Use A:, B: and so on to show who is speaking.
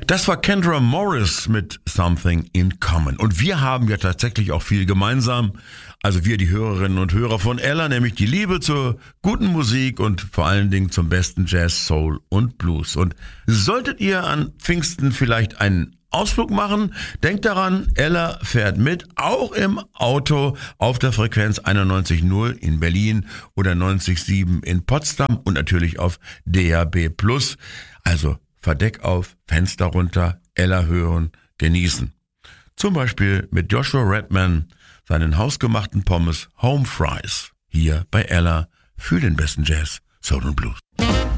A: Das war Kendra Morris mit Something in Common. Und wir haben ja tatsächlich auch viel gemeinsam. Also wir, die Hörerinnen und Hörer von Ella, nämlich die Liebe zur guten Musik und vor allen Dingen zum besten Jazz, Soul und Blues. Und solltet ihr an Pfingsten vielleicht einen Ausflug machen, denkt daran, Ella fährt mit, auch im Auto auf der Frequenz 91.0 in Berlin oder 90.7 in Potsdam und natürlich auf DAB+. Also Verdeck auf, Fenster runter, Ella hören, genießen. Zum Beispiel mit Joshua Redman, seinen hausgemachten Pommes Home Fries. Hier bei Ella für den besten Jazz, Soul und Blues.